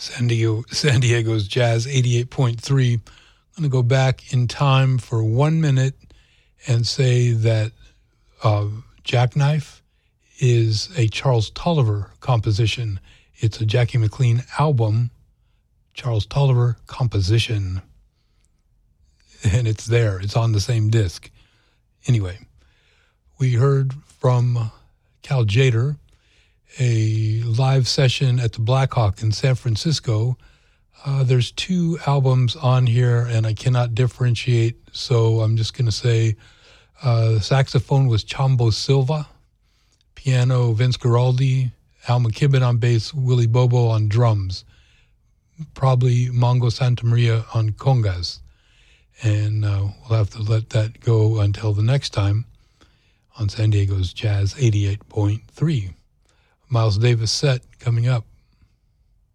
San Diego's Jazz 88.3. I'm going to go back in time for 1 minute and say that Jackknife is a Charles Tolliver composition. It's a Jackie McLean album, Charles Tolliver composition. And it's there. It's on the same disc. Anyway, we heard from Cal Tjader, a live session at the Blackhawk in San Francisco. There's 2 albums on here, and I cannot differentiate, so I'm just going to say the saxophone was Chambo Silva, piano Vince Guaraldi, Al McKibben on bass, Willie Bobo on drums, probably Mongo Santamaria on congas. And we'll have to let that go until the next time on San Diego's Jazz 88.3. Miles Davis set coming up.